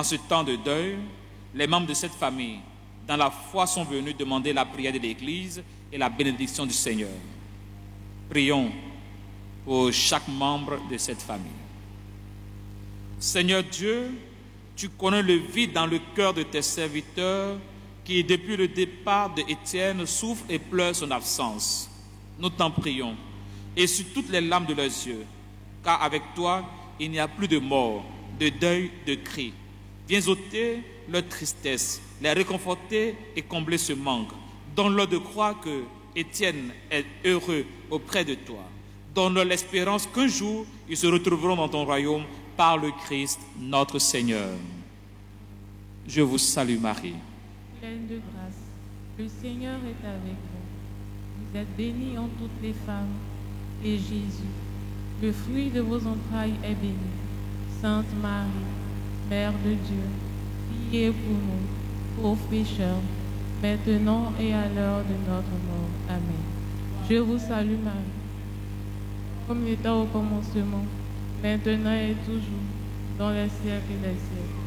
En ce temps de deuil, les membres de cette famille, dans la foi, sont venus demander la prière de l'Église et la bénédiction du Seigneur. Prions pour chaque membre de cette famille. Seigneur Dieu, tu connais le vide dans le cœur de tes serviteurs qui, depuis le départ de Étienne, souffrent et pleurent son absence. Nous t'en prions, et sur toutes les larmes de leurs yeux, car avec toi, il n'y a plus de mort, de deuil, de cris. Viens ôter leur tristesse, les réconforter et combler ce manque. Donne-leur de croire que Étienne est heureux auprès de toi. Donne-leur l'espérance qu'un jour, ils se retrouveront dans ton royaume par le Christ, notre Seigneur. Je vous salue Marie. Pleine de grâce, le Seigneur est avec vous. Vous êtes bénie entre toutes les femmes, et Jésus, le fruit de vos entrailles, est béni. Sainte Marie, Mère de Dieu, priez pour nous, pauvres pécheurs, maintenant et à l'heure de notre mort. Amen. Je vous salue Marie, comme il était au commencement, maintenant et toujours, dans les siècles des siècles.